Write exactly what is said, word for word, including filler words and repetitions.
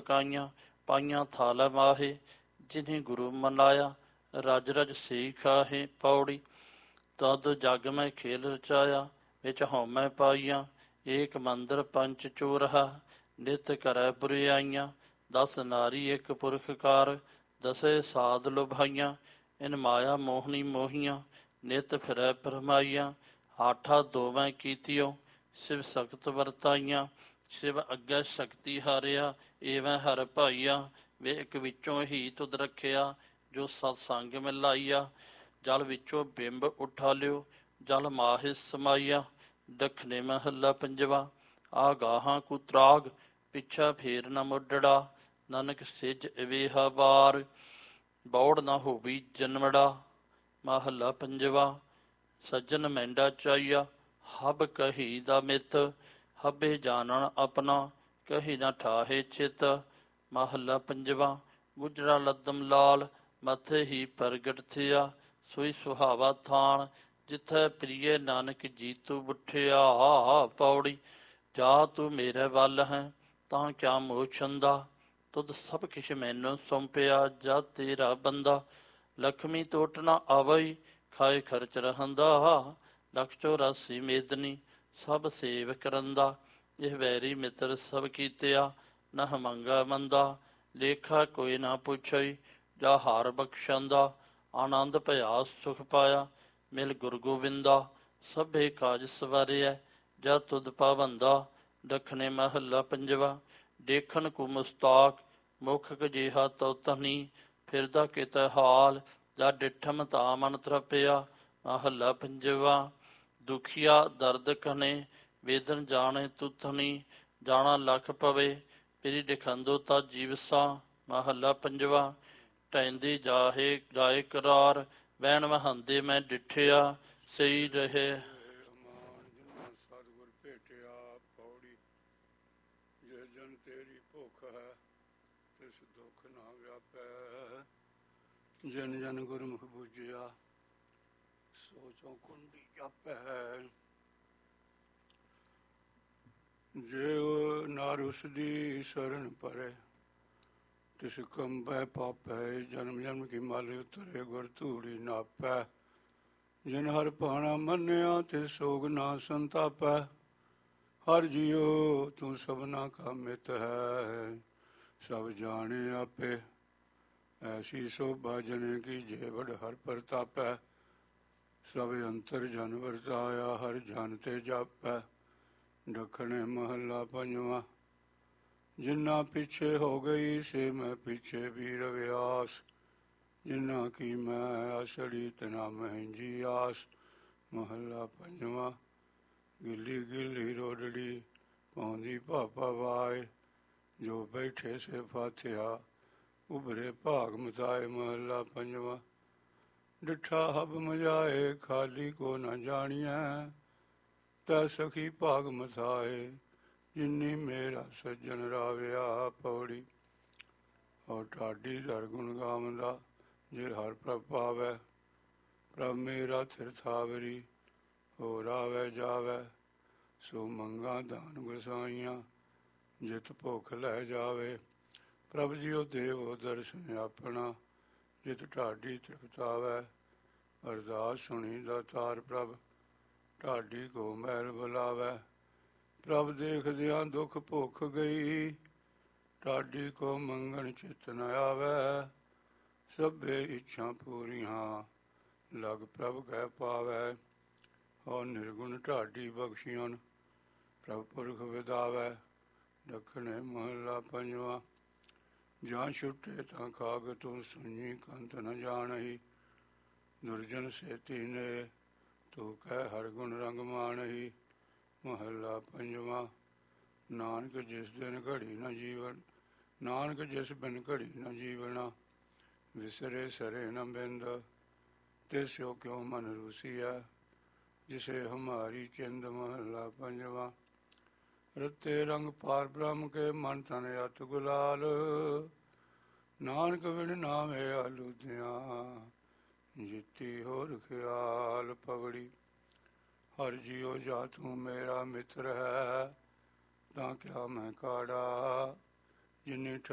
ਸਕਾਈਆਂ, ਪਾਈਆਂ ਥਾਲ ਮਾਹੇ। ਜਿन्हें गुरु मनाया, रज रज सेई खाहे। पौड़ी तद जग मैं खेल रचाया, विच हौमै पाईयां। एक मंदिर पंच चोरहा, नित करै बुराइयां। दस नारी एक पुरख कार, दसे साध लुभाइयां। इन माया मोहनी मोहियां, नित फिरै भरमाइयां। आठा दोवैं कीतियो, शिव सख्त वरताइयां। शिव अग्गै शक्ति हारिया, एवं हर भाईया। वे एक विचों ही तुद रखिया, जो सत्संग मिलाइया। जल विचों बिंब उठा लियो, जल माहि समाइया। दखने महला पंजवा, आ गाहां कु त्राग, पिछा फेर न मुडड़ा। नानक सिज अवेहा बार, बौड़ न होवी जन्मड़ा। महला पंजवा, सज्जन मैंडा चाइया, हब कही दा मित। हबे जानन अपना, कही न ठाहे चित। महला पंजवा, गुजरा लद्दम लाल, मथे ही प्रगट थिया। सोई सुहावा थान, जिथै प्रिय नानक जीतू बुठिया। पौड़ी जा तू मेरे वल है, तां क्या मोह छंदा। तुद सब किश मैनू सौंपिया, जा तेरा बंदा। लक्ष्मी टोट ना आवई, खाए खर्च रहंदा। लख चौरासी मेदनी, सब सेव करंदा। यह वैरी मित्र सब कीतिया, नह मंगा मंदा। लेखा कोई ना पुछई, जा हार बख्शंदा। आनंद भया सुख पाया, मिल गुर गोविंदा। सभे काज सवारिया, जा तुद पाबंदा। दखने महला पंजवा, देखन को मुस्ताक, मुख कजिहा तो तनी। फिरदा कित हाल, जा डिठम ता मन तरपिया। महला पंजवा, दुखिया दर्द कने, वेदन जाने तुथनी। जाना लख पवे, फिरी दिखंदो ता जीवसा। महला पंजवा, टैंदी जाहे जाए करार, वैन वहांदे मैं डिठिया। सही रहे सतगुर भेटिया। पौड़ी जिस जन तेरी भुख है, तिस दुख ना व्यापै। जन जन गुरमुख बूझिया, सो चौ कुंडी जापै। जे नार उसदी शरण परे, तिस कंबै पापै। जन्म जन्म की मल उतरे, गुर धूड़ी नापै। जिन हर पाना मन्निया, तिस सोग ना संतापै। हर जियो तू सबना का मित है, सब जाने आपे। ऐसी शोभा जने की, जे बड़ हर प्रतापै। सब अंतर जन वरताया, हर जन ते जापै। दखने महला पंजवा, जिन्ना पिछे हो गई, से मैं पिछे भी रव्यास। जिन्ना की मैं आसड़ी, तना महंजी आस। महला पंजवा, गिली गिली रोडड़ी, पौंदी पापा वाए। जो बैठे से फाथिया, उभरे भाग मताए। महला पंजवा, डिठा हब मजाए, खाली को न जानिया। तै सखी भाग मथाए, जिन्नी मेरा सज्जन राविया। पौड़ी और ठाडी दर गुण गावंदा, जे हर प्रभ पावै। प्रभ मेरा थिरथावरी, हो रावै जावै। सो मंगा दान गुसाइयां, जित भुख लै जावे। प्रभ जियो देवो दर्शन अपना, जित ठाडी तृप्तावै। अरदास सुनी दातार प्रभ, ਢਾਡੀ ਕੋ ਮਹਿਲ ਬੁਲਾਵੈ। ਪ੍ਰਭ ਦੇਖਦਿਆਂ ਦੁੱਖ ਭੁੱਖ ਗਈ, ਢਾਡੀ ਕੋ ਮੰਗਣ ਚਿਤ ਨ ਆਵੈ। ਸਭੇ ਇੱਛਾ ਪੂਰੀਆਂ, ਲਗ ਪ੍ਰਭ ਕਹਿ ਪਾਵੈ। ਹੋ ਨਿਰਗੁਣ ਢਾਡੀ ਬਖਸ਼ੀਅਨ, ਪ੍ਰਭ ਪੁਰਖ ਵਿਦਾਵੈ। ਦੱਖਣੇ ਮਹੱਲਾ ਪੰਜਵਾ, ਜਾਂ ਛੁੱਟੇ ਤਾਂ ਖਾਗ ਤੂੰ ਸੁਣੀ, ਕੰਤ ਨ ਜਾਣਹੀ। ਦੁਰਜਨ ਸੇਤੀ ਨੇ, ਤੂੰ ਕਹਿ ਹਰ ਗੁਣ ਰੰਗ ਮਾਣਹੀ। ਮਹੱਲਾ ਪੰਜਵਾ, ਨਾਨਕ ਜਿਸ ਦਿਨ ਘੜੀ ਨ ਜੀਵਨ, ਨਾਨਕ ਜਿਸ ਬਿਨ ਘੜੀ ਨ ਜੀਵਣਾ। ਵਿਸਰੇ ਸਰੇ ਨ ਬਿੰਦ, ਤਿਸਿਓ ਕਿਉ ਮਨ ਰੂਸੀਆ। ਜਿਸੇ ਹਮਾਰੀ ਚਿੰਦ। ਮਹੱਲਾ ਪੰਜਵਾ, ਰੱਤੇ ਰੰਗ ਪਾਰ ਬ੍ਰਹਮ ਕੇ, ਮਨ ਤਨ ਅਤ ਗੁਲਾਲ। ਨਾਨਕ ਬਿਨ ਨਾਵੇਂ ਆਲੂਦਿਆਂ, ਜਿੱਤੀ ਹੋਰ ਖਿਆਲ। ਪਗੜੀ ਹਰ ਜੀਓ ਜਾ ਤੂੰ ਮੇਰਾ ਮਿੱਤਰ ਹੈ, ਤਾਂ ਕਿਆ ਮੈਂ ਕਾੜਾ। ਜਿਨੇ